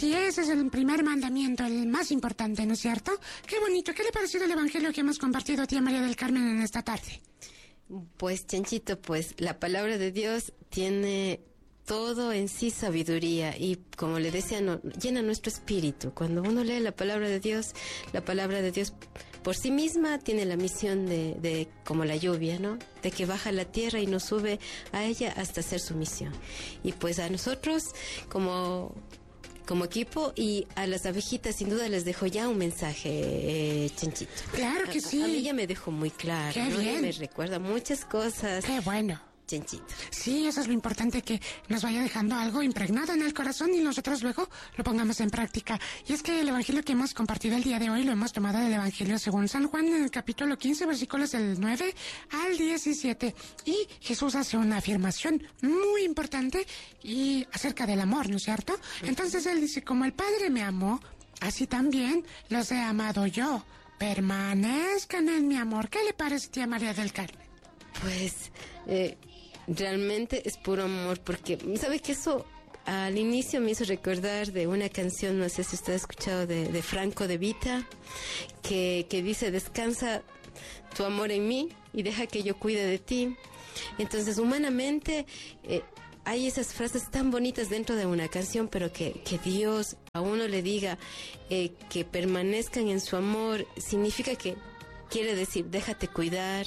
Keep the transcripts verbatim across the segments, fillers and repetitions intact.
Así es, es el primer mandamiento, el más importante, ¿no es cierto? Qué bonito. ¿Qué le ha parecido el evangelio que hemos compartido, tía María del Carmen, en esta tarde? Pues, Chanchito, pues la palabra de Dios tiene todo en sí sabiduría y, como le decía, no, llena nuestro espíritu. Cuando uno lee la palabra de Dios, la palabra de Dios por sí misma tiene la misión de, de como la lluvia, ¿no? De que baja a la tierra y nos sube a ella hasta hacer su misión. Y pues a nosotros, como... como equipo, y a las abejitas sin duda les dejo ya un mensaje, eh, Chanchito. Claro que sí. A, a mí ya me dejó muy claro. Qué ¿no? bien. Me recuerda muchas cosas. Qué bueno. Chanchito. Sí, eso es lo importante, que nos vaya dejando algo impregnado en el corazón y nosotros luego lo pongamos en práctica. Y es que el evangelio que hemos compartido el día de hoy lo hemos tomado del evangelio según San Juan, en el capítulo quince, versículos del nueve al diecisiete. Y Jesús hace una afirmación muy importante y acerca del amor, ¿no es cierto? Entonces él dice: como el Padre me amó, así también los he amado yo. Permanezcan en mi amor. ¿Qué le parece, tía María del Carmen? Pues, eh, realmente es puro amor, porque, ¿sabe que eso al inicio me hizo recordar de una canción, no sé si usted ha escuchado, de, de Franco De Vita, que, que dice: descansa tu amor en mí y deja que yo cuide de ti. Entonces, humanamente, eh, hay esas frases tan bonitas dentro de una canción, pero que, que Dios a uno le diga eh, que permanezcan en su amor, significa que quiere decir: déjate cuidar,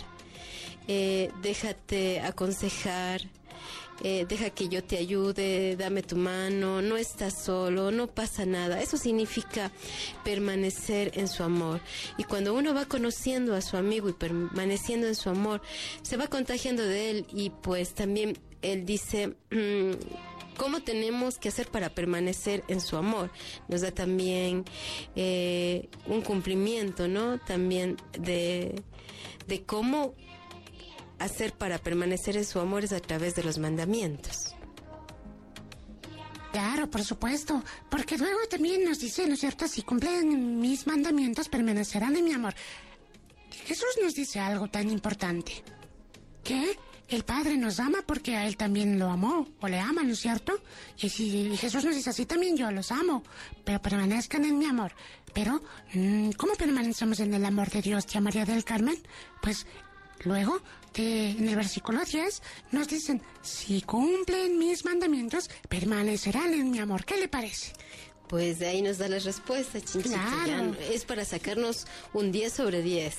eh, déjate aconsejar, eh, deja que yo te ayude, dame tu mano, no estás solo, no pasa nada. Eso significa permanecer en su amor. Y cuando uno va conociendo a su amigo y permaneciendo en su amor, se va contagiando de él. Y pues también él dice mmm, cómo tenemos que hacer para permanecer en su amor. Nos da también eh, un cumplimiento, ¿no? También de, de cómo hacer para permanecer en su amor es a través de los mandamientos. Claro, por supuesto, porque luego también nos dice, ¿no es cierto?, si cumplen mis mandamientos, permanecerán en mi amor. Jesús nos dice algo tan importante, que el Padre nos ama porque a Él también lo amó, o le ama, ¿no es cierto? Y si Jesús nos dice: así también yo los amo, pero permanezcan en mi amor. Pero, ¿cómo permanecemos en el amor de Dios, tía María del Carmen? Pues luego, de, en el versículo diez, nos dicen: si cumplen mis mandamientos, permanecerán en mi amor. ¿Qué le parece? Pues de ahí nos da la respuesta, Chinchito. Claro. Ya es para sacarnos un diez sobre diez.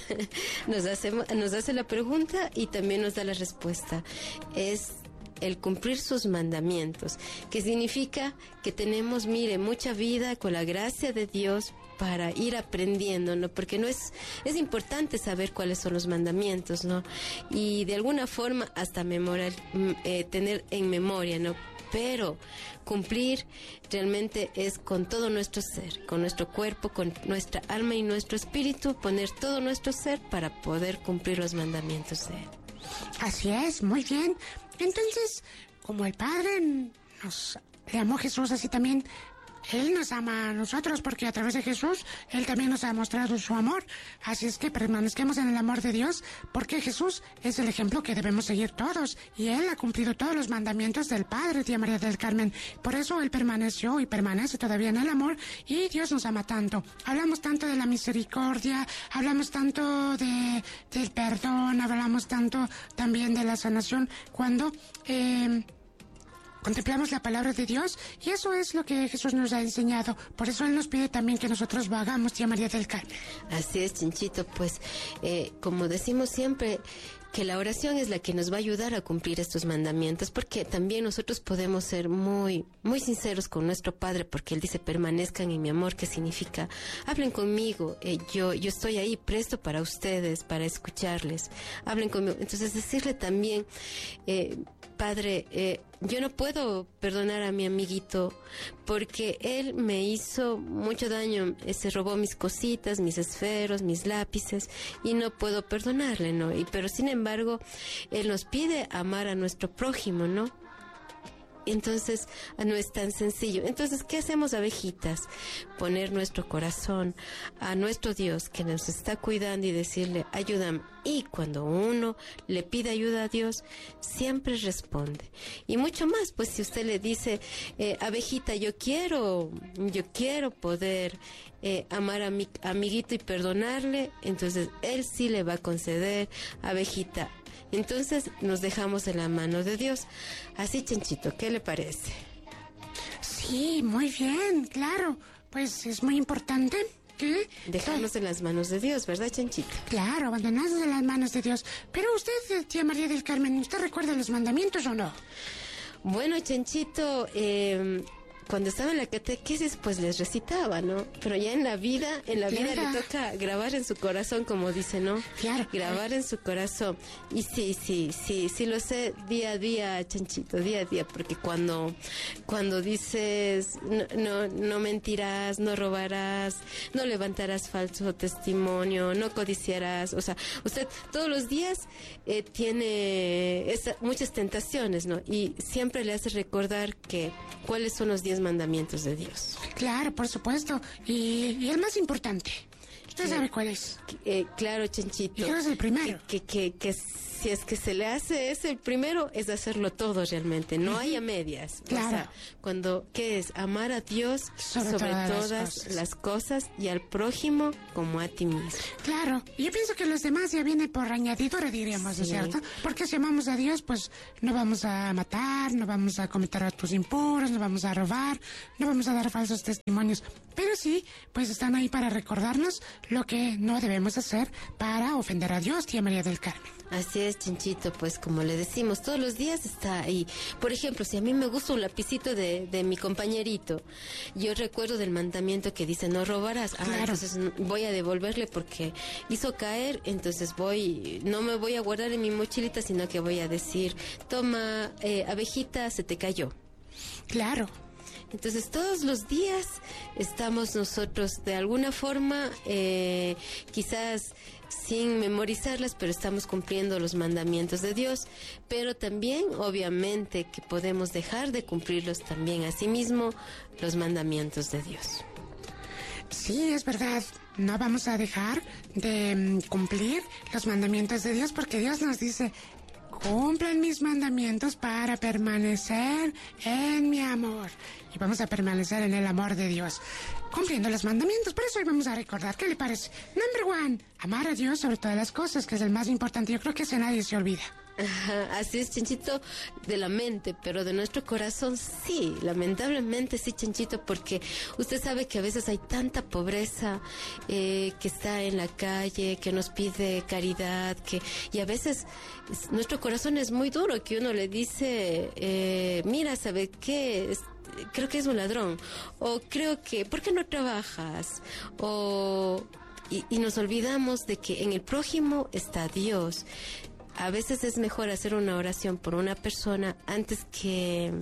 nos, hace, nos hace la pregunta y también nos da la respuesta. Es el cumplir sus mandamientos, que significa que tenemos, mire, mucha vida con la gracia de Dios para ir aprendiendo, ¿no? Porque no es, es importante saber cuáles son los mandamientos, ¿no? Y de alguna forma hasta memorar, eh, tener en memoria, ¿no? Pero cumplir realmente es con todo nuestro ser, con nuestro cuerpo, con nuestra alma y nuestro espíritu, poner todo nuestro ser para poder cumplir los mandamientos de Él. Así es, muy bien. Entonces, como el Padre nos le amó Jesús, así también Él nos ama a nosotros, porque a través de Jesús Él también nos ha mostrado su amor. Así es que permanezcamos en el amor de Dios, porque Jesús es el ejemplo que debemos seguir todos, y Él ha cumplido todos los mandamientos del Padre, tía María del Carmen. Por eso Él permaneció y permanece todavía en el amor, y Dios nos ama tanto. Hablamos tanto de la misericordia, hablamos tanto de del perdón, hablamos tanto también de la sanación, cuando eh, contemplamos la palabra de Dios, y eso es lo que Jesús nos ha enseñado. Por eso Él nos pide también que nosotros lo hagamos, tía María del Carmen. Así es, Chinchito, pues eh, como decimos siempre, que la oración es la que nos va a ayudar a cumplir estos mandamientos, porque también nosotros podemos ser muy, muy sinceros con nuestro Padre, porque Él dice: permanezcan en mi amor, que significa: hablen conmigo, eh, yo, yo estoy ahí presto para ustedes, para escucharles, hablen conmigo. Entonces decirle también, eh, Padre, eh, yo no puedo perdonar a mi amiguito porque él me hizo mucho daño, eh, se robó mis cositas, mis esferos, mis lápices, y no puedo perdonarle, ¿no? Y pero sin embargo, él nos pide amar a nuestro prójimo, ¿no? entonces no es tan sencillo. Entonces, ¿qué hacemos, abejitas? Poner nuestro corazón a nuestro Dios que nos está cuidando y decirle, ayúdame. Y cuando uno le pide ayuda a Dios, siempre responde. Y mucho más, pues si usted le dice, eh, abejita, yo quiero, yo quiero poder eh, amar a mi amiguito y perdonarle, entonces él sí le va a conceder, abejita. Entonces nos dejamos en la mano de Dios. Así, Chanchito, ¿qué le parece? Sí, muy bien, claro. Pues es muy importante que... Dejarnos en las manos de Dios, ¿verdad, Chanchito? Claro, abandonarnos en las manos de Dios. Pero usted, tía María del Carmen, ¿usted recuerda los mandamientos o no? Bueno, Chanchito, eh... cuando estaba en la catequesis, pues les recitaba, ¿no? Pero ya en la vida, en la vida Claro. le toca grabar en su corazón, como dice, ¿no? Claro. Grabar en su corazón. Y sí, sí, sí, sí lo sé día a día, Chanchito, día a día, porque cuando, cuando dices, no, no, no mentirás, no robarás, no levantarás falso testimonio, no codiciarás, o sea, usted todos los días eh, tiene esa, muchas tentaciones, ¿no? Y siempre le hace recordar que cuáles son los diez mandamientos de Dios. Claro, por supuesto. Y, y el más importante. ¿Usted sabe cuál es? Eh, claro, Chanchito. ¿Y cuál es el primero? Que, que, que si es que se le hace ese el primero, es hacerlo todo realmente. No hay a medias. Claro. O sea, cuando, ¿qué es? Amar a Dios Sobre sobre, todas todas, las cosas. las cosas y al prójimo como a ti mismo. Claro, y yo pienso que los demás ya vienen por añadidura, diríamos, ¿no es Sí. cierto? Porque si amamos a Dios, pues no vamos a matar, no vamos a cometer actos impuros, no vamos a robar, no vamos a dar falsos testimonios. Pero sí, pues están ahí para recordarnos lo que no debemos hacer para ofender a Dios, tía María del Carmen. Así es, Chinchito, pues como le decimos, todos los días está ahí. Por ejemplo, si a mí me gusta un lapicito de, de mi compañerito, yo recuerdo del mandamiento que dice no robarás. Ah, Claro. entonces n- voy a devolverle porque hizo caer, entonces voy, no me voy a guardar en mi mochilita, sino que voy a decir, toma, eh, abejita, se te cayó. Claro. Entonces todos los días estamos nosotros de alguna forma, eh, quizás sin memorizarlas, pero estamos cumpliendo los mandamientos de Dios, pero también obviamente que podemos dejar de cumplirlos también asimismo los mandamientos de Dios. Sí, es verdad. No vamos a dejar de mm, cumplir los mandamientos de Dios porque Dios nos dice, cumplan mis mandamientos para permanecer en mi amor. Y vamos a permanecer en el amor de Dios, cumpliendo los mandamientos. Por eso hoy vamos a recordar, ¿qué le parece? Number one, amar a Dios sobre todas las cosas, que es el más importante. Yo creo que ese nadie se olvida. Ajá, así es, Chanchito, de la mente, pero de nuestro corazón sí, lamentablemente sí, Chanchito, porque usted sabe que a veces hay tanta pobreza eh, que está en la calle, que nos pide caridad, que y a veces es- nuestro corazón es muy duro, que uno le dice, eh, mira, ¿sabe qué? Es- creo que es un ladrón, o creo que, ¿por qué no trabajas? O... Y, y nos olvidamos de que en el prójimo está Dios. A veces es mejor hacer una oración por una persona antes que,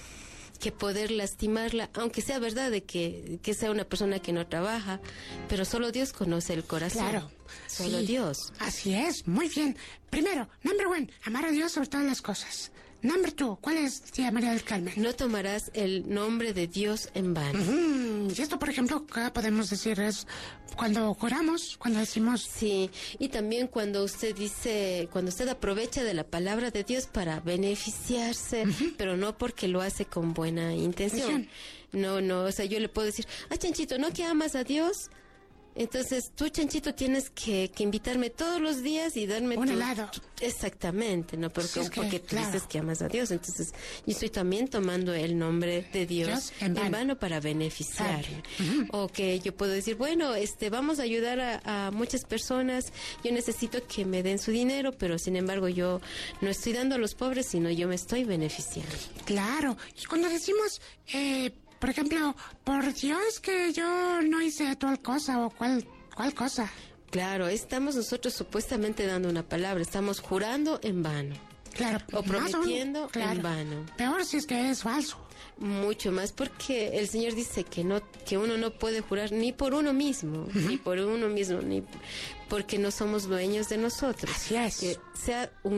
que poder lastimarla, aunque sea verdad de que, que sea una persona que no trabaja, pero solo Dios conoce el corazón. Claro. Solo Sí. Dios. Así es, muy bien. Primero, number one, amar a Dios sobre todas las cosas. Number two, ¿cuál es, tía María del Carmen? No tomarás el nombre de Dios en vano. Mm, y esto, por ejemplo, ¿qué podemos decir? Es cuando juramos, cuando decimos, Sí, y también cuando usted dice, cuando usted aprovecha de la palabra de Dios para beneficiarse, pero no porque lo hace con buena intención. Intención. No, no, o sea, yo le puedo decir, ah, Chanchito, ¿no que amas a Dios? Entonces, tú, Chanchito, tienes que, que invitarme todos los días y darme Un tu- helado. tu- exactamente, ¿no? Porque, Sí, es que, porque tú claro. dices que amas a Dios. Entonces, yo estoy también tomando el nombre de Dios, Dios en vano. para beneficiarme. O que yo puedo decir, bueno, este, vamos a ayudar a, a muchas personas. Yo necesito que me den su dinero, pero sin embargo yo no estoy dando a los pobres, sino yo me estoy beneficiando. claro. Y cuando decimos, eh, por ejemplo, por Dios que yo no hice tal cosa o cual, cual cosa. Claro, estamos nosotros supuestamente dando una palabra, estamos jurando en vano. Claro. O más aún, prometiendo claro. en vano. Peor si es que es falso. Mucho más porque el Señor dice que no, que uno no puede jurar ni por uno mismo, ni por uno mismo, ni porque no somos dueños de nosotros. Así es. Que sea un no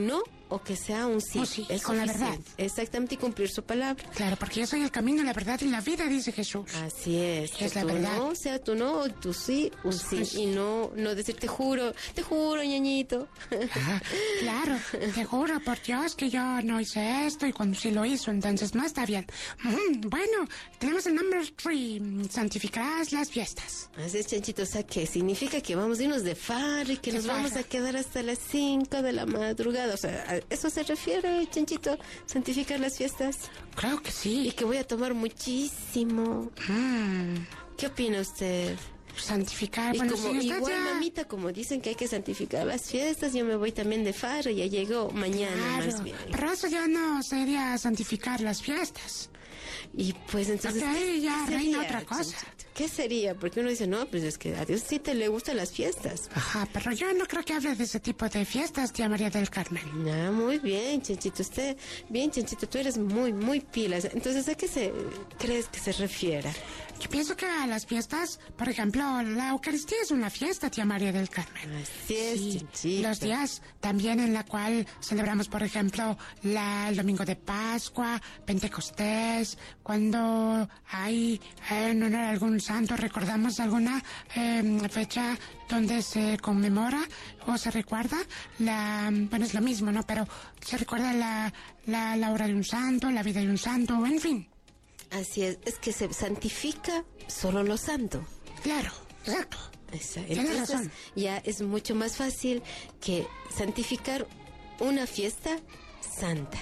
o que sea un sí. Oh, sí, es con la verdad. Exactamente, y cumplir su palabra. Claro, porque yo soy el camino, la verdad y la vida, dice Jesús. Así es. Es que la tu verdad. no sea tu no, o tu sí, un sí. Pues- Y no, no decir te juro, te juro, ñañito. Ah, claro, te juro por Dios que yo no hice esto y cuando sí lo hizo, entonces no está bien. Mm, bueno, tenemos el number three, santificarás las fiestas. Así es, Chanchito, o sea, que significa que vamos a irnos de farra y que De nos vamos farra. a quedar hasta las cinco de la madrugada. O sea, ¿a eso se refiere, Chanchito? Santificar las fiestas. Creo que Y sí. que voy a tomar muchísimo. Mm, ¿Qué opina usted? santificar, Y bueno, como sí, usted igual, ya- mamita, como dicen que hay que santificar las fiestas, yo me voy también de farra, ya llegó mañana más Claro, bien. pero eso ya no sería santificar las fiestas. Y pues entonces, Porque ahí ya ¿qué reina sería, otra cosa. Chanchito? ¿Qué sería? Porque uno dice, no, pues es que a Dios sí te le gustan las fiestas. Ajá, pero yo no creo que hable de ese tipo de fiestas, tía María del Carmen. Ah, muy bien, Chanchito. Usted, bien, Chanchito, tú eres muy, muy pilas. Entonces, ¿a qué se crees que se refiera? Yo pienso que a las fiestas, por ejemplo, la Eucaristía es una fiesta, tía María del Carmen. Así es, Sí, Chanchito. los días también en la cual celebramos, por ejemplo, la, el domingo de Pascua, Pentecostés, cuando hay eh, en honor a algún santo, recordamos alguna eh, fecha donde se conmemora o se recuerda la, bueno, es lo mismo, ¿no? Pero se recuerda la, la, la hora de un santo, la vida de un santo, en fin. Así es, es que se santifica solo lo santo. Claro, exacto. Esa- Tienes Entonces, razón. ya es mucho más fácil que santificar una fiesta santa.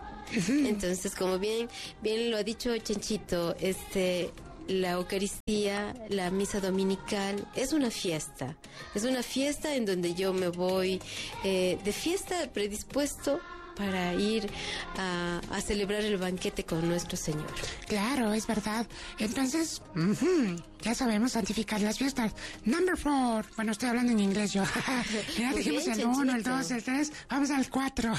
Entonces, como bien, bien lo ha dicho Chanchito, este, la Eucaristía, la misa dominical, es una fiesta. Es una fiesta en donde yo me voy eh, de fiesta predispuesto para ir a, a celebrar el banquete con nuestro Señor. Claro, es verdad. Entonces, ujú, ya sabemos santificar las fiestas. Number four. Bueno, estoy hablando en inglés yo. Ya Muy dijimos bien, el uno, el Chanchito. dos, el tres. Vamos al cuatro.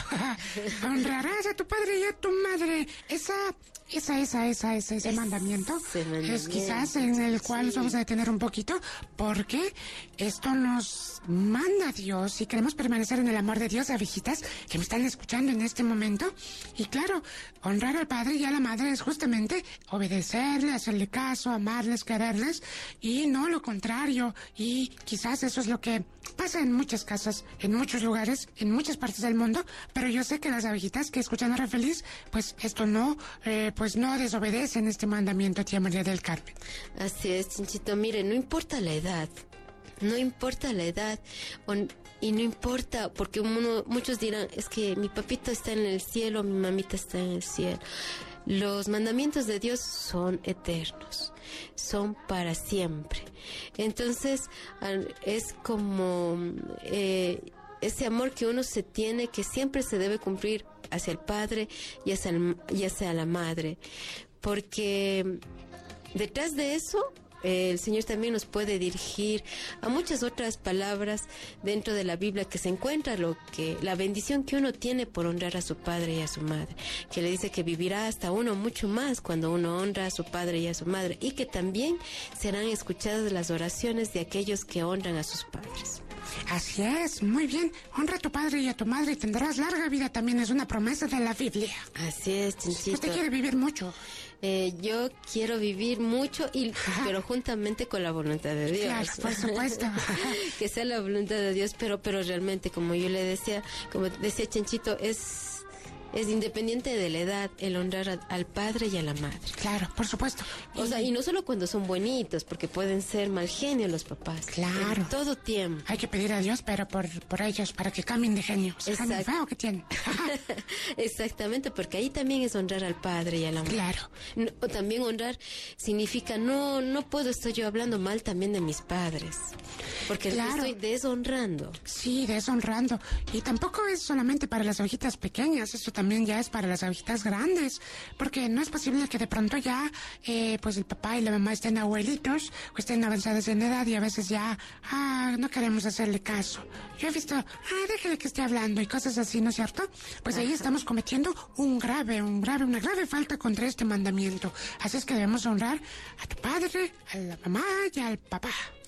Honrarás a tu padre y a tu madre. Esa, esa, esa, esa, esa ese Ese mandamiento mandamiento, es quizás en el cual nos sí. vamos a detener un poquito, porque esto nos manda Dios y queremos permanecer en el amor de Dios, abejitas que me están escuchando en este momento. Y claro, honrar al padre y a la madre es justamente obedecerle, hacerle caso, amarles, quererles, y no lo contrario. Y quizás eso es lo que pasa en muchas casas, en muchos lugares, en muchas partes del mundo, pero yo sé que las abejitas que escuchan a Hora Feliz, pues esto no, eh, pues no desobedecen este mandamiento, tía María del Carmen. Así es, Chinchito. Mire, no importa la edad. No importa la edad. o- y no importa, porque uno, muchos dirán, es que mi papito está en el cielo, mi mamita está en el cielo. Los mandamientos de Dios son eternos, son para siempre. Entonces, al- es como eh, ese amor que uno se tiene, que siempre se debe cumplir hacia el padre y hacia, el- y hacia la madre. Porque detrás de eso, eh, el Señor también nos puede dirigir a muchas otras palabras dentro de la Biblia, que se encuentra lo que la bendición que uno tiene por honrar a su padre y a su madre, que le dice que vivirá hasta uno mucho más cuando uno honra a su padre y a su madre, y que también serán escuchadas las oraciones de aquellos que honran a sus padres. Así es, muy bien. Honra a tu padre y a tu madre y tendrás larga vida, también es una promesa de la Biblia. Así es, Chinchito. Usted quiere vivir mucho. Eh, yo quiero vivir mucho, y pero juntamente con la voluntad de Dios. Claro, por supuesto. Que sea la voluntad de Dios, pero pero realmente, como yo le decía, como decía Chanchito, es es independiente de la edad el honrar a- al padre y a la madre. Claro, por supuesto. O sea, y no solo cuando son bonitos, porque pueden ser mal genio los papás. Claro. En todo tiempo. Hay que pedir a Dios, pero por, por ellos, para que cambien de genio. Ese genio Exacto. feo que tienen. Exactamente, porque ahí también es honrar al padre y a la madre. Claro. No, o también honrar significa no no puedo estar yo hablando mal también de mis padres, porque Claro. estoy deshonrando. Sí, deshonrando. Y tampoco es solamente para las abejitas pequeñas, esto también ya es para las abejitas grandes, porque no es posible que de pronto ya, eh, pues el papá y la mamá estén abuelitos o estén avanzadas en edad y a veces ya, ah, no queremos hacerle caso. Yo he visto, ah, déjale que esté hablando y cosas así, ¿no es cierto? Pues ahí estamos cometiendo un grave, un grave, una grave falta contra este mandamiento. Así es que debemos honrar a tu padre, a la mamá y al papá.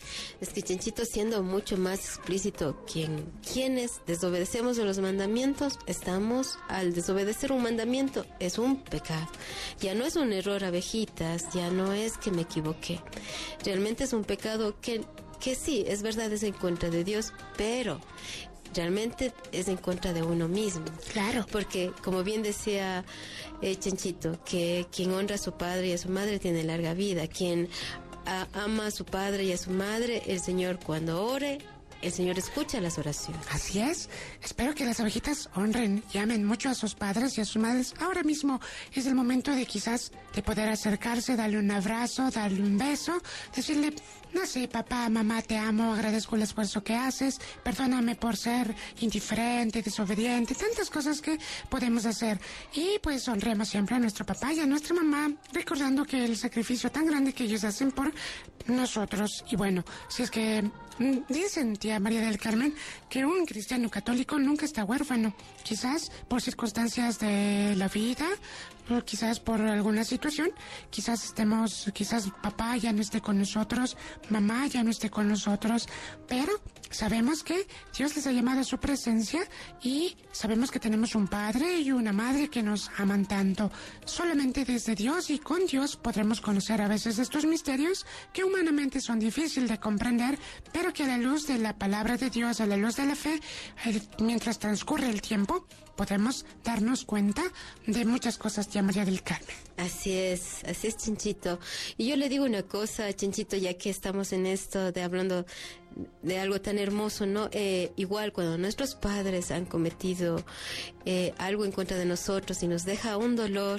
Es que Chanchito, siendo mucho más explícito, quien, quienes desobedecemos de los mandamientos, estamos al desobedecer un mandamiento, es un pecado. Ya no es un error, abejitas, ya no es que me equivoqué. Realmente es un pecado que, que sí, es verdad, es en contra de Dios, pero realmente es en contra de uno mismo. Claro. Porque, como bien decía eh, Chanchito, que quien honra a su padre y a su madre tiene larga vida. Quien a, ama a su padre y a su madre, el Señor cuando ore, el Señor escucha las oraciones. Así es. Espero que las abejitas honren y amen mucho a sus padres y a sus madres. Ahora mismo es el momento de quizás de poder acercarse, darle un abrazo, darle un beso, decirle, no sé, papá, mamá, te amo, agradezco el esfuerzo que haces, perdóname por ser indiferente, desobediente, tantas cosas que podemos hacer. Y pues honremos siempre a nuestro papá y a nuestra mamá, recordando que el sacrificio tan grande que ellos hacen por nosotros. Y bueno, si es que dicen, tía María del Carmen, que un cristiano católico nunca está huérfano. Quizás por circunstancias de la vida, o quizás por alguna situación, quizás estemos, quizás papá ya no esté con nosotros, mamá ya no esté con nosotros, pero sabemos que Dios les ha llamado a su presencia y sabemos que tenemos un padre y una madre que nos aman tanto. Solamente desde Dios y con Dios podremos conocer a veces estos misterios que humanamente son difíciles de comprender, pero que a la luz de la palabra de Dios, a la luz de la fe, mientras transcurre el tiempo, podemos darnos cuenta de muchas cosas, tía María del Carmen. Así es, así es, Chinchito. Y yo le digo una cosa, Chinchito, ya que estamos en esto de hablando de algo tan hermoso, ¿no? Eh, igual cuando nuestros padres han cometido eh, algo en contra de nosotros y nos deja un dolor,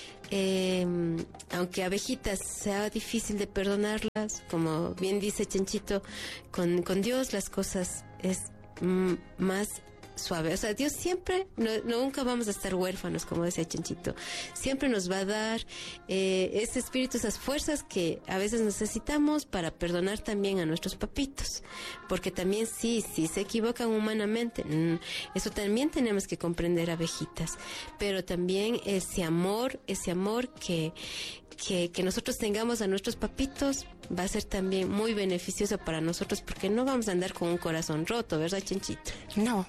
eh, aunque abejitas sea difícil de perdonarlas, como bien dice Chinchito, con, con Dios las cosas es mm, más suave. O sea, Dios siempre, no, nunca vamos a estar huérfanos, como decía Chinchito. Siempre nos va a dar eh, ese espíritu, esas fuerzas que a veces necesitamos para perdonar también a nuestros papitos. Porque también sí, sí se equivocan humanamente. Mm, eso también tenemos que comprender, abejitas. Pero también ese amor, ese amor que... Que, que nosotros tengamos a nuestros papitos va a ser también muy beneficioso para nosotros, porque no vamos a andar con un corazón roto, ¿verdad, Chinchito? No.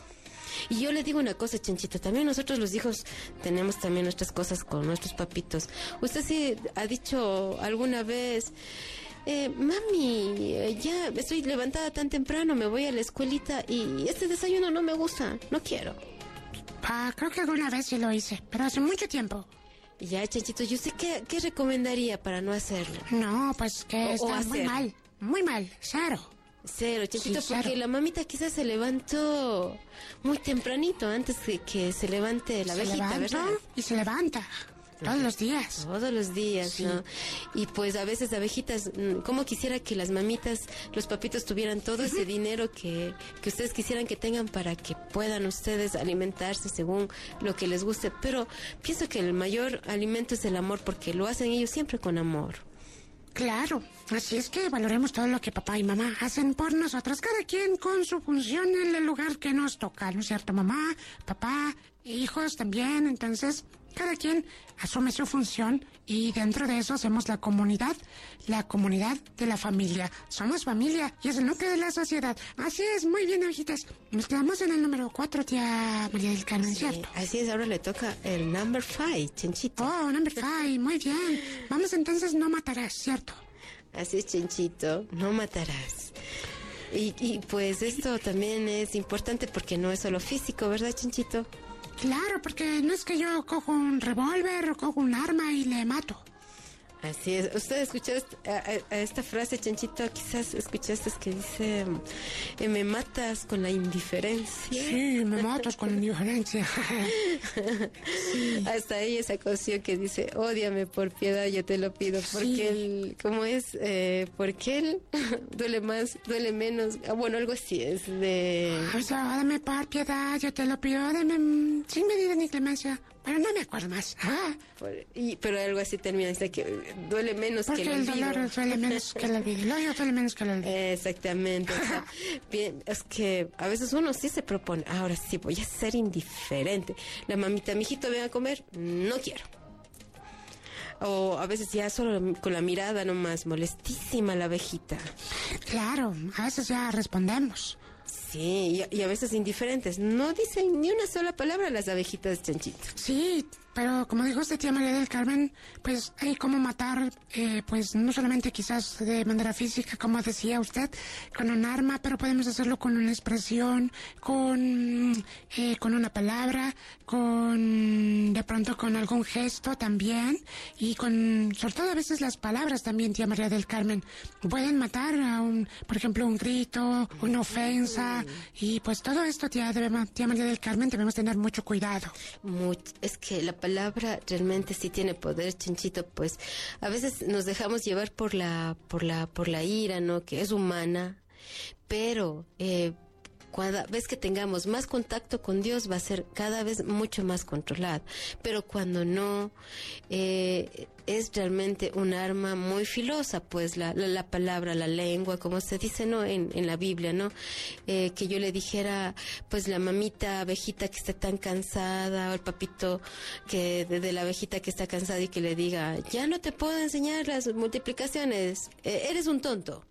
Y yo le digo una cosa, Chinchito, también nosotros los hijos tenemos también nuestras cosas con nuestros papitos. Usted sí ha dicho alguna vez, eh, mami, ya estoy levantada tan temprano, me voy a la escuelita y este desayuno no me gusta, no quiero. Ah, creo que alguna vez sí lo hice, pero hace mucho tiempo. Ya, Chanchito, ¿yo sé qué, qué recomendaría para no hacerlo? No, pues que O- o está hacer. muy mal, muy mal, cero. Cero, Chanchito, Sí, porque cero. la mamita quizás se levantó muy tempranito, antes de que se levante la Se abejita, levanta ¿verdad? y se levanta todos los días. Todos los días, Sí. ¿no? Y pues a veces abejitas, mm, ¿cómo quisiera que las mamitas, los papitos tuvieran todo ese dinero que, que ustedes quisieran que tengan para que puedan ustedes alimentarse según lo que les guste? Pero pienso que el mayor alimento es el amor, porque lo hacen ellos siempre con amor. Claro, así es que valoremos todo lo que papá y mamá hacen por nosotros, cada quien con su función en el lugar que nos toca, ¿no es cierto? Mamá, papá, hijos también, entonces cada quien asume su función y dentro de eso hacemos la comunidad, la comunidad de la familia. Somos familia y es el núcleo de la sociedad. Así es, muy bien, abejitas. Nos quedamos en el número cuatro, tía María del Carmen, ¿cierto? Así es, ahora le toca el number five, Chinchito. Oh, number five, muy bien. Vamos entonces, no matarás, ¿cierto? Así es, Chinchito, no matarás. Y, y pues esto también es importante porque no es solo físico, ¿verdad, Chinchito? Claro, porque no es que yo cojo un revólver o cojo un arma y le mato. Así es. ¿Usted escuchó est- a, a- a esta frase, Chanchito? Quizás escuchaste que dice, eh, me matas con la indiferencia. Sí, me matas con indiferencia. Hasta ahí esa canción que dice, ódiame por piedad, yo te lo pido. Porque Sí. él, ¿cómo es? Eh, porque él duele más, duele menos. Ah, bueno, algo así es de... O sea, dame por piedad, yo te lo pido, dame mm, sin medida ni clemencia. Pero no me acuerdo más. Ah, por- y, pero algo así termina, dice que duele menos que porque el el olvido. dolor duele menos que el olvido. El odio duele menos que el olvido. Exactamente. O sea, bien, es que a veces uno sí se propone, ahora sí voy a ser indiferente. La mamita, mijito, ven a comer, no quiero. O a veces ya solo con la mirada nomás, molestísima la abejita. Claro, a veces ya respondemos. Sí, y, y a veces indiferentes. No dicen ni una sola palabra las abejitas, Chanchito. Sí, pero como dijo usted, tía María del Carmen, pues hay como matar, eh, pues no solamente quizás de manera física, como decía usted, con un arma, pero podemos hacerlo con una expresión, con, eh, con una palabra, con, de pronto con algún gesto también, y con, sobre todo a veces las palabras también, tía María del Carmen, pueden matar a un, por ejemplo, un grito, una ofensa, y pues todo esto, tía, debe, tía María del Carmen, debemos tener mucho cuidado. Much- es que la palabra realmente sí tiene poder, Chanchito, pues a veces nos dejamos llevar por la por la por la ira, ¿no? Que es humana, pero eh, cada vez que tengamos más contacto con Dios va a ser cada vez mucho más controlado, pero cuando no, eh, es realmente un arma muy filosa, pues la, la, la palabra, la lengua, como se dice, ¿no? En, en la Biblia, ¿no? Eh, que yo le dijera, pues la mamita abejita que esté tan cansada, o el papito que de, de la abejita que está cansada y que le diga, ya no te puedo enseñar las multiplicaciones, eh, eres un tonto.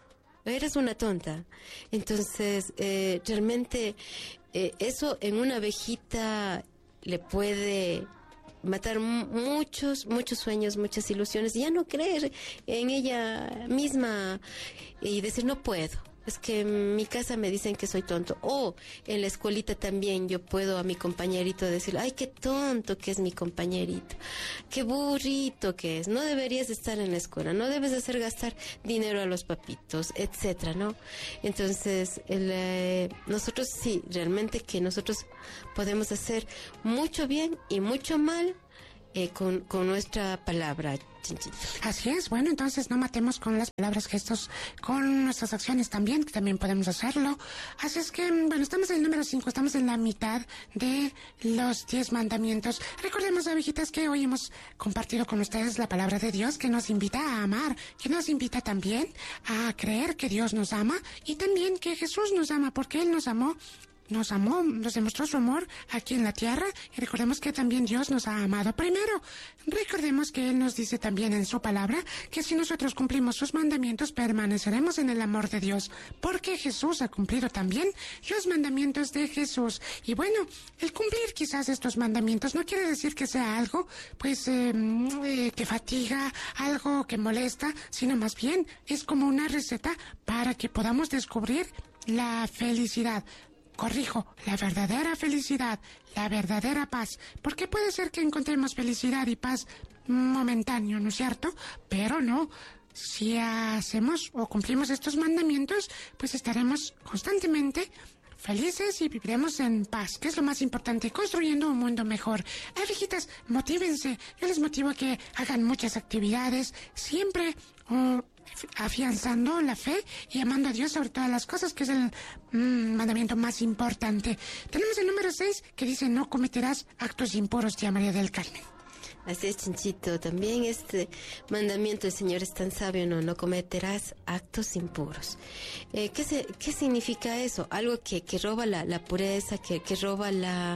Eres una tonta. Entonces, eh, realmente eh, eso en una abejita le puede matar m- muchos, muchos sueños, muchas ilusiones, y ya no creer en ella misma y decir no puedo. Es que en mi casa me dicen que soy tonto. O en la escuelita también yo puedo a mi compañerito decir, ay, qué tonto que es mi compañerito, qué burrito que es, no deberías estar en la escuela, no debes hacer gastar dinero a los papitos, etcétera, ¿no? Entonces, el, eh, nosotros sí, realmente que nosotros podemos hacer mucho bien y mucho mal eh, con, con nuestra palabra, Chanchito. Así es, bueno, entonces no matemos con las palabras, gestos, con nuestras acciones también, que también podemos hacerlo. Así es que, bueno, estamos en el número cinco, estamos en la mitad de los diez mandamientos. Recordemos, abejitas, que hoy hemos compartido con ustedes la palabra de Dios, que nos invita a amar, que nos invita también a creer que Dios nos ama, y también que Jesús nos ama, porque Él nos amó. Nos amó, nos demostró su amor aquí en la tierra, y recordemos que también Dios nos ha amado primero. Recordemos que Él nos dice también en su palabra que si nosotros cumplimos sus mandamientos permaneceremos en el amor de Dios, porque Jesús ha cumplido también los mandamientos de Jesús. Y bueno, el cumplir quizás estos mandamientos no quiere decir que sea algo pues eh, eh, que fatiga, algo que molesta, sino más bien es como una receta para que podamos descubrir la felicidad. Corrijo, la verdadera felicidad, la verdadera paz, porque puede ser que encontremos felicidad y paz momentáneo, ¿no es cierto? Pero no, si hacemos o cumplimos estos mandamientos, pues estaremos constantemente felices y viviremos en paz, que es lo más importante, construyendo un mundo mejor. Abejitas, motívense, yo les motivo a que hagan muchas actividades, siempre oh, afianzando la fe y amando a Dios sobre todas las cosas, que es el mmm, mandamiento más importante. Tenemos el número seis, que dice, no cometerás actos impuros, tía María del Carmen. Así es, Chinchito. También este mandamiento del Señor es tan sabio, no, no cometerás actos impuros. Eh, ¿qué, se, ¿Qué significa eso? Algo que, que roba la, la pureza, que, que roba la,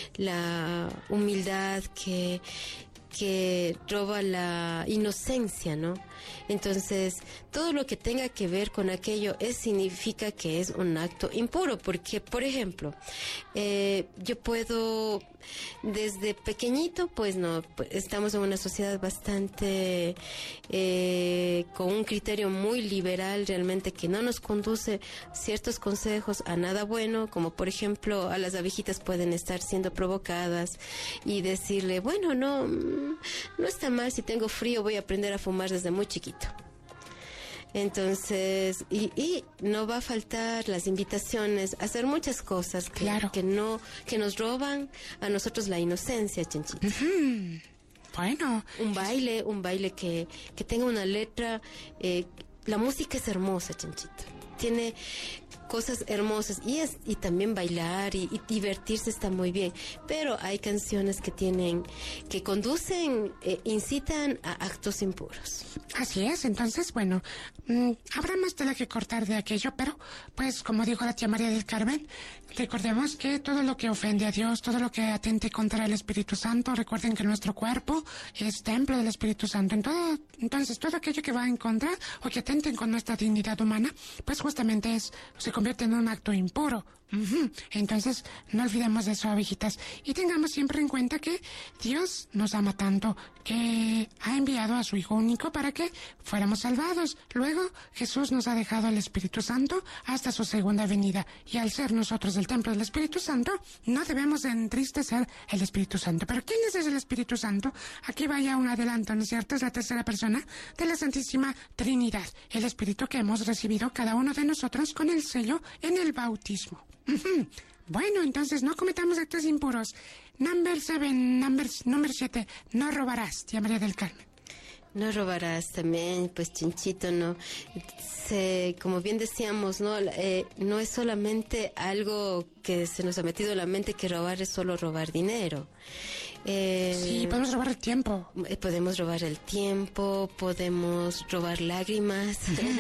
la humildad, que, que roba la inocencia, ¿no? Entonces, todo lo que tenga que ver con aquello es, significa que es un acto impuro, porque, por ejemplo, eh, yo puedo, desde pequeñito, pues no, pues, estamos en una sociedad bastante, eh, con un criterio muy liberal, realmente, que no nos conduce ciertos consejos a nada bueno, como por ejemplo, a las abejitas pueden estar siendo provocadas y decirle, bueno, no, no está mal, si tengo frío voy a aprender a fumar desde muy chiquito. Entonces, y, y no va a faltar las invitaciones a hacer muchas cosas que, claro. que no, que nos roban a nosotros la inocencia, Chanchito. Uh-huh. Bueno. Un baile, un baile que, que tenga una letra, eh, la música es hermosa, Chanchito. Tiene cosas hermosas y es y también bailar y, y divertirse está muy bien, pero hay canciones que tienen que conducen eh, incitan a actos impuros. Así es, entonces bueno, mmm, habrá más tela que cortar de aquello, pero pues como dijo la tía María del Carmen, recordemos que todo lo que ofende a Dios, todo lo que atente contra el Espíritu Santo, recuerden que nuestro cuerpo es templo del Espíritu Santo, en todo, entonces todo aquello que va en contra o que atenten con nuestra dignidad humana, pues justamente es se convierte en un acto impuro. Uh-huh. Entonces, no olvidemos de eso, abejitas, y tengamos siempre en cuenta que Dios nos ama tanto que ha enviado a su Hijo único para que fuéramos salvados. Luego, Jesús nos ha dejado el Espíritu Santo hasta su segunda venida, y al ser nosotros el templo del Espíritu Santo, no debemos entristecer el Espíritu Santo. ¿Pero quién es el Espíritu Santo? Aquí vaya un adelanto, ¿no es cierto? Es la tercera persona de la Santísima Trinidad, el Espíritu que hemos recibido cada uno de nosotros con el sello en el bautismo. Uh-huh. Bueno, entonces no cometamos actos impuros. Number seven, number, number siete, no robarás, tía María del Carmen. No robarás también, pues Chinchito, no. Se, como bien decíamos, no, eh, no es solamente algo que se nos ha metido en la mente que robar es solo robar dinero. Eh, sí, podemos robar el tiempo. Eh, podemos robar el tiempo, podemos robar lágrimas,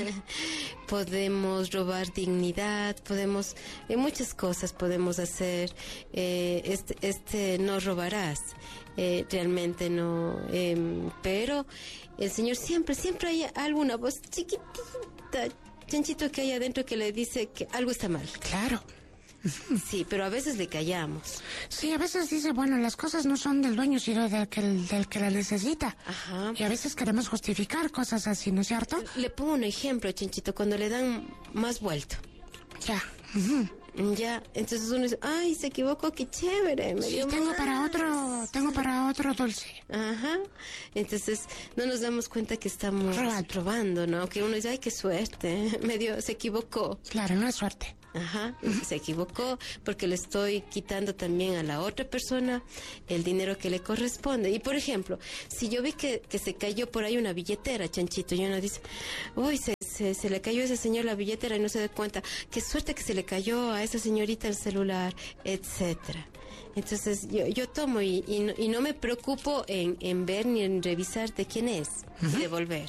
podemos robar dignidad, podemos, eh, muchas cosas podemos hacer. Eh, este, este no robarás, eh, realmente no, eh, pero el Señor siempre, siempre hay alguna voz chiquitita, Chanchito, que hay adentro que le dice que algo está mal. Claro. Sí, pero a veces le callamos. Sí, a veces dice, bueno, las cosas no son del dueño, sino del que, del que la necesita. Ajá. Y a veces queremos justificar cosas así, ¿no es cierto? Le pongo un ejemplo, Chinchito, cuando le dan más vuelto. Ya. Uh-huh. Ya, entonces uno dice, ay, se equivocó, qué chévere. Me sí, dio tengo más. para otro, tengo para otro dulce. Ajá, entonces no nos damos cuenta que estamos Robando. Probando, ¿no? Que uno dice, ay, qué suerte, me dio, se equivocó. Claro, no es suerte. Ajá, se equivocó porque le estoy quitando también a la otra persona el dinero que le corresponde. Y por ejemplo, si yo vi que, que se cayó por ahí una billetera, Chanchito, y uno dice, uy, se, se, se le cayó a ese señor la billetera y no se da cuenta, qué suerte que se le cayó a esa señorita el celular, etcétera. Entonces yo, yo tomo y, y, no, y no me preocupo en, en ver ni en revisar de quién es, uh-huh. y devolver.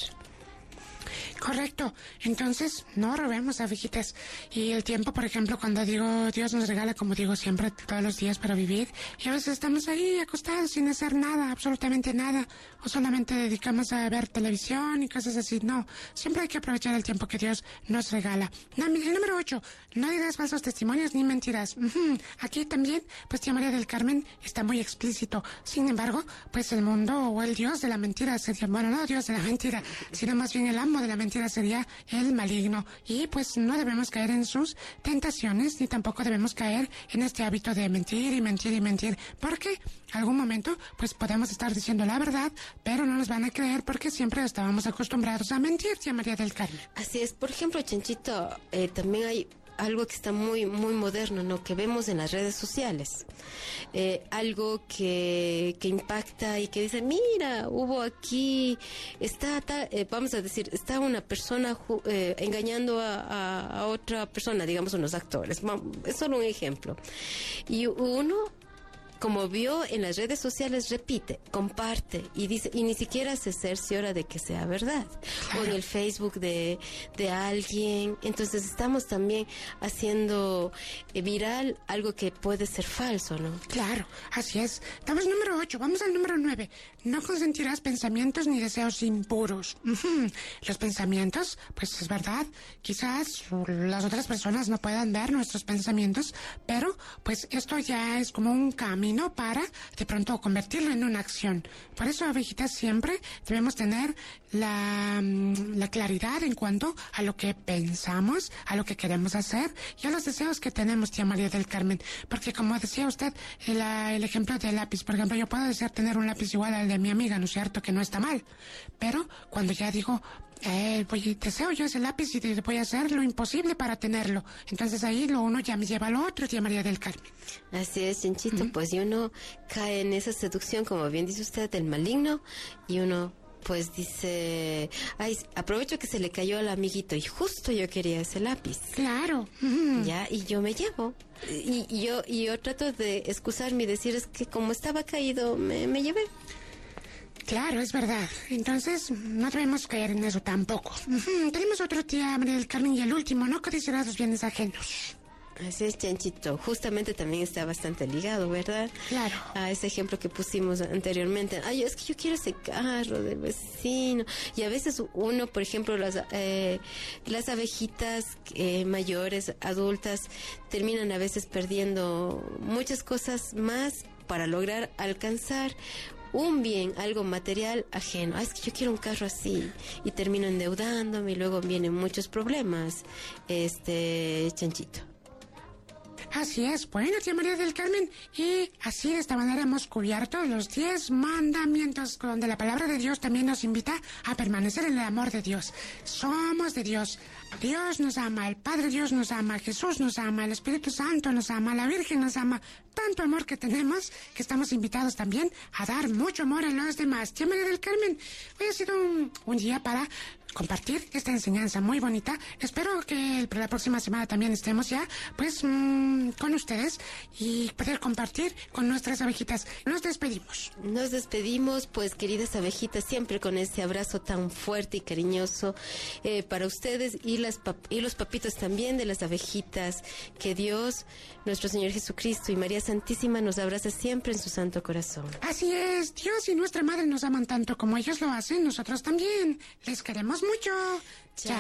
Correcto. Entonces, no robemos, abejitas. Y el tiempo, por ejemplo, cuando digo Dios nos regala, como digo siempre, todos los días para vivir, y a veces estamos ahí acostados sin hacer nada, absolutamente nada, o solamente dedicamos a ver televisión y cosas así. No, siempre hay que aprovechar el tiempo que Dios nos regala. No, el número ocho, no digas falsos testimonios ni mentiras. Uh-huh. Aquí también, pues tía María del Carmen está muy explícito. Sin embargo, pues el mundo o el Dios de la mentira sería, bueno, no Dios de la mentira, sino más bien el amo de la mentira sería el maligno, y pues no debemos caer en sus tentaciones, ni tampoco debemos caer en este hábito de mentir y mentir y mentir, porque algún momento pues podemos estar diciendo la verdad, pero no nos van a creer porque siempre estábamos acostumbrados a mentir, tía María del Carmen. Así es, por ejemplo, Chanchito, eh, también hay algo que está muy muy moderno, ¿no? Que vemos en las redes sociales, eh, algo que, que impacta y que dice, mira, hubo aquí, está, ta, eh, vamos a decir, está una persona eh, engañando a, a, a otra persona, digamos unos actores, es solo un ejemplo, y uno, como vio en las redes sociales, repite, comparte y dice, y ni siquiera se cerciora de que sea verdad. Claro. O en el Facebook de, de alguien. Entonces estamos también haciendo eh, viral algo que puede ser falso, ¿no? Claro, así es. Estamos número ocho, vamos al número nueve. No consentirás pensamientos ni deseos impuros. Uh-huh. Los pensamientos, pues es verdad, quizás las otras personas no puedan ver nuestros pensamientos, pero pues esto ya es como un cambio para de pronto convertirlo en una acción. Por eso, abejitas, siempre debemos tener la, la claridad en cuanto a lo que pensamos, a lo que queremos hacer y a los deseos que tenemos, tía María del Carmen. Porque como decía usted, el, el ejemplo del lápiz, por ejemplo, yo puedo desear tener un lápiz igual al de mi amiga, ¿no es cierto? Que no está mal. Pero cuando ya digo, Eh, voy, deseo yo ese lápiz y voy a hacer lo imposible para tenerlo. Entonces ahí lo uno ya me lleva a lo otro, tía María del Carmen. Así es, Chinchito, uh-huh. Pues y uno cae en esa seducción, como bien dice usted, del maligno, y uno pues dice, ay, aprovecho que se le cayó al amiguito y justo yo quería ese lápiz. Claro. Uh-huh. Ya, y yo me llevo. Y, y yo y yo trato de excusarme y decir, es que como estaba caído, me, me llevé. Claro, es verdad. Entonces, no debemos caer en eso tampoco. Uh-huh. Tenemos otro tía, María del Carmen, y el último, no codiciarás los bienes ajenos. Así es, Chanchito. Justamente también está bastante ligado, ¿verdad? Claro. A ese ejemplo que pusimos anteriormente. Ay, es que yo quiero ese carro del vecino. Y a veces uno, por ejemplo, las eh, las abejitas eh, mayores, adultas, terminan a veces perdiendo muchas cosas más para lograr alcanzar un bien, algo material ajeno. Ah, es que yo quiero un carro así. Y termino endeudándome y luego vienen muchos problemas, este, Chanchito. Así es, bueno, tía María del Carmen, y así de esta manera hemos cubierto los diez mandamientos, donde la palabra de Dios también nos invita a permanecer en el amor de Dios. Somos de Dios. Dios nos ama, el Padre Dios nos ama, Jesús nos ama, el Espíritu Santo nos ama, la Virgen nos ama. Tanto amor que tenemos que estamos invitados también a dar mucho amor a los demás. Tía María del Carmen, hoy ha sido un, un día para compartir esta enseñanza muy bonita. Espero que la próxima semana también estemos ya, pues, mmm, con ustedes y poder compartir con nuestras abejitas. Nos despedimos. Nos despedimos, pues, queridas abejitas, siempre con ese abrazo tan fuerte y cariñoso eh, para ustedes y las pap- y los papitos también de las abejitas. Que Dios, nuestro Señor Jesucristo y María Santísima nos abrace siempre en su santo corazón. Así es, Dios y nuestra Madre nos aman tanto como ellos lo hacen, nosotros también. Les queremos mucho. Chao.